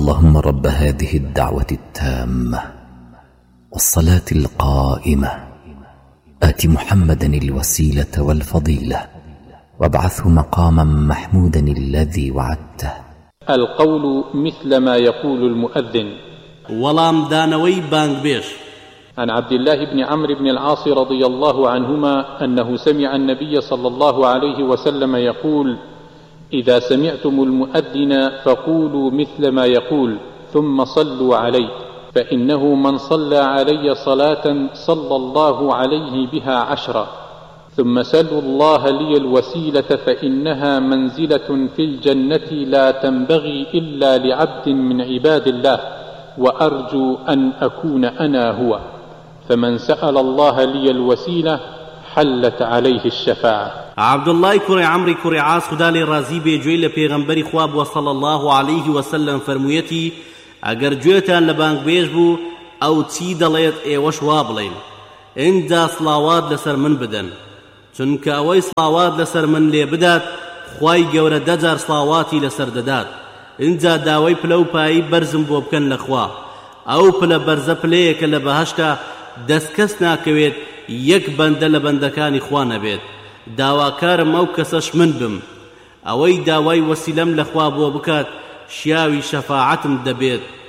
اللهم رب هذه الدعوة التامة والصلاة القائمة آت محمدا الوسيلة والفضيلة وابعثه مقاما محمودا الذي وعدته. القول مثل ما يقول المؤذن. ولام دانوي بانغبيش. عن عبد الله بن عمرو بن العاص رضي الله عنهما أنه سمع النبي صلى الله عليه وسلم يقول: إذا سمعتم المؤذن فقولوا مثل ما يقول ثم صلوا عليه، فإنه من صلى علي صلاة صلى الله عليه بها 10. ثم سلوا الله لي الوسيلة فإنها منزلة في الجنة لا تنبغي إلا لعبد من عباد الله، وأرجو أن أكون أنا هو. فمن سأل الله لي الوسيلة حلت عليه الشفاعة. عبد الله كري عمري كري عاص خدا لي رازي بيجوي لپیغمبري خواب وصلى الله عليه وسلم فرمويتي: اگر جوتان لبانگ بيش بو او چي دليت ايوش وابلين اندا صلاوات لسر من بدن، چونك اوي صلاوات لسر من لي بدات خواي گور دجار صلاواتي لسر ددات. اندا داوي پلو پاي برزم بو بكن لخوا او پل برز پليك لبهشتا دسكس ناكويت يك بند لبندكاني خوان بيت. داواكارم او كسش من بم اوي داوي وسيلم لخوا بو بكات شياوي شفاعتم دبيت.